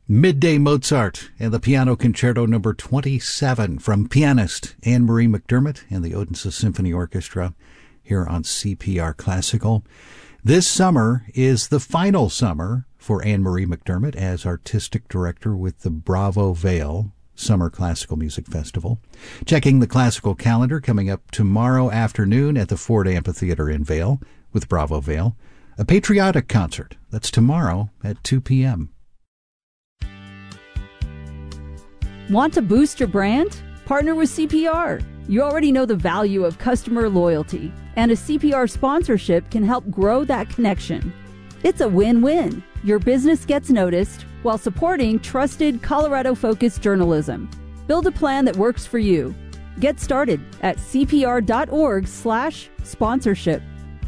Midday Mozart and the Piano Concerto number 27 from pianist Anne-Marie McDermott and the Odense Symphony Orchestra here on CPR Classical. This summer is the final summer for Anne-Marie McDermott as artistic director with the Bravo Vale Summer Classical Music Festival. Checking the classical calendar, coming up tomorrow afternoon at the Ford Amphitheater in Vale with Bravo Vale, a patriotic concert. That's tomorrow at 2 p.m. Want to boost your brand? Partner with CPR. You already know the value of customer loyalty, and a CPR sponsorship can help grow that connection. It's a win-win. Your business gets noticed while supporting trusted Colorado-focused journalism. Build a plan that works for you. Get started at cpr.org/sponsorship.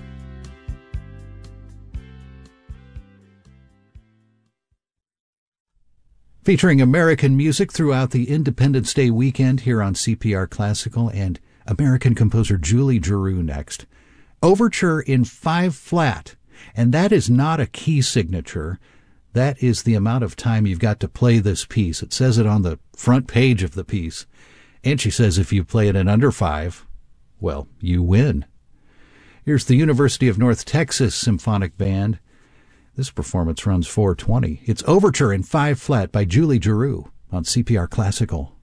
Featuring American music throughout the Independence Day weekend here on CPR Classical, and American composer Julie Giroux next. Overture in 5-flat, and that is not a key signature. That is the amount of time you've got to play this piece. It says it on the front page of the piece. And she says if you play it in under 5, well, you win. Here's the University of North Texas Symphonic Band. This performance runs 4:20. It's Overture in 5-flat by Julie Giroux on CPR Classical.